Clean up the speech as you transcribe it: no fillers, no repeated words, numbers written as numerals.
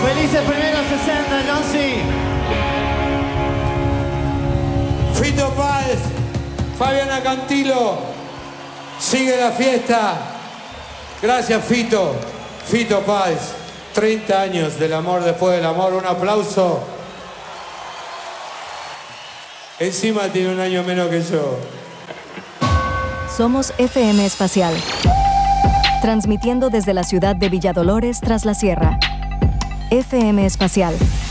Felices primeros 60, John C. Fito Páez, Fabiana Cantilo, sigue la fiesta. Gracias, Fito. Fito Páez, 30 años del amor después del amor. Un aplauso. Encima tiene un año menos que yo. Somos FM Espacial, transmitiendo desde la ciudad de Villa Dolores tras la Sierra. FM Espacial.